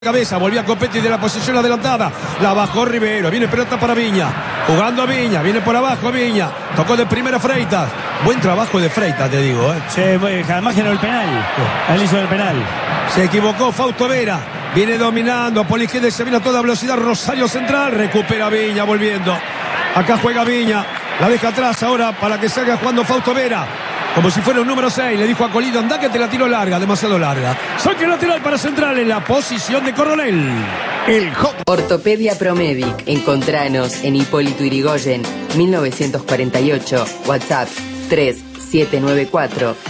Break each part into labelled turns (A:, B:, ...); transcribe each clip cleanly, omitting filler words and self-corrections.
A: Cabeza, volvía Copetti de la posición adelantada, la bajó Rivero, viene pelota para Viña, jugando a Viña, viene por abajo Viña, tocó de primera Freitas, buen trabajo de Freitas, te digo,
B: Sí, además generó el penal, él hizo el penal.
A: Se equivocó Fausto Vera, viene dominando por la izquierda y se viene a toda velocidad Rosario Central, recupera Viña volviendo, acá juega Viña, la deja atrás ahora para que salga jugando Fausto Vera. Como si fuera un número 6, le dijo a Colido, anda que te la tiro larga, demasiado larga. Saque lateral para Central en la posición de Coronel.
C: Ortopedia Promedic. Encontranos en Hipólito Yrigoyen, 1948. WhatsApp 3794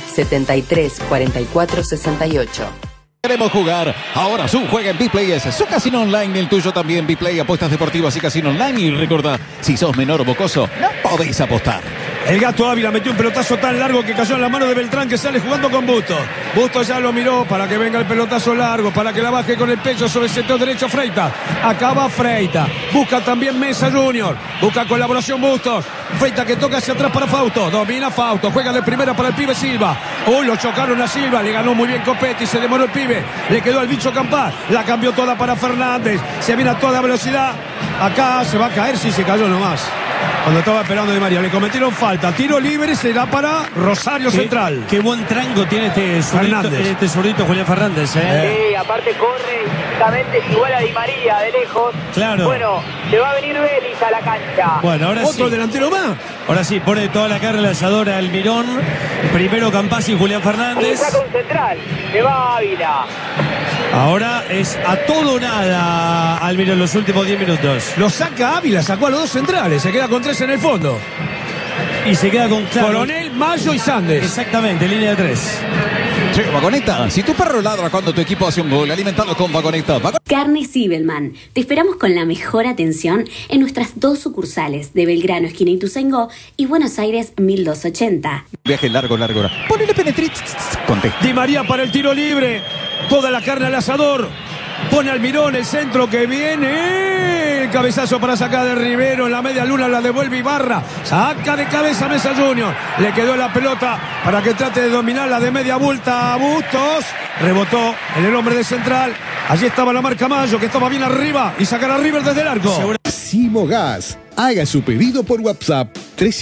C: 7344 68.
D: Queremos jugar. Ahora Zoom juega en Bplay, es su casino online, el tuyo también. Bplay, apuestas deportivas y casino online. Y recuerda, si sos menor o mocoso, no podéis apostar.
A: El Gato Ávila metió un pelotazo tan largo que cayó en la mano de Beltrán, que sale jugando con Bustos. Bustos ya lo miró para que venga el pelotazo largo, para que la baje con el pecho sobre el sector derecho Freitas. Acaba Freitas. Busca también Mesa Junior. Busca colaboración Bustos. Freitas que toca hacia atrás para Fausto. Domina Fausto. Juega de primera para el pibe Silva. Lo chocaron a Silva. Le ganó muy bien Copetti. Se demoró el pibe. Le quedó al bicho Campá. La cambió toda para Fernández. Se viene a toda velocidad. Acá se va a caer, si se cayó nomás. Cuando estaba esperando Di María, le cometieron falta. Tiro libre será para Rosario Central.
B: Qué buen tranco tiene este zurdito Julián Fernández.
E: Sí, aparte corre exactamente igual a Di María de lejos.
B: Claro.
E: Bueno, se va a venir Vélez a la cancha.
B: Bueno, ahora
A: Otro
B: sí.
A: delantero más.
B: Ahora sí, pone toda la carga lanzadora Almirón. Primero Campazzi y Julián
E: Se
B: Fernández.
E: saca un central. Se va Ávila.
B: Ahora es a todo o nada Almirón los últimos 10 minutos.
A: Lo saca Ávila, sacó a los dos centrales. Se queda con 3 en el fondo.
B: Y se queda con
A: Coronel, Mayo y Sandes.
B: Exactamente, línea de 3.
D: Che, Vagoneta, si tu perro ladra cuando tu equipo hace un gol, alimentalo con Vagoneta.
F: Carnes Zibelman. Te esperamos con la mejor atención en nuestras 2 sucursales de Belgrano, esquina Ituzaingó, y Buenos Aires 1280.
D: Viaje largo. Ponele penetriz. Conté.
A: Di María para el tiro libre. Toda la carne al asador. Pone Almirón el centro que viene. El cabezazo para sacar de Rivero. En la media luna la devuelve Ibarra. Saca de cabeza Mesa Junior. Le quedó la pelota para que trate de dominarla de media vuelta a Bustos. Rebotó en el hombre de Central. Allí estaba la marca Mayo, que estaba bien arriba. Y sacar a River desde el arco.
G: Simogas. Haga su pedido por WhatsApp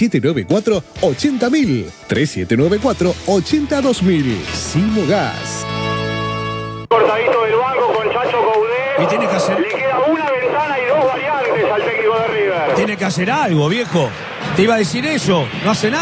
G: 3794-80000. 3794-82000. Simogas.
E: Cortadito del banco con Chacho Caudé.
A: Y tiene que hacer.
E: Le queda una ventana y 2 variantes al técnico de River.
A: Tiene que hacer algo, viejo. Te iba a decir eso. No hace nada.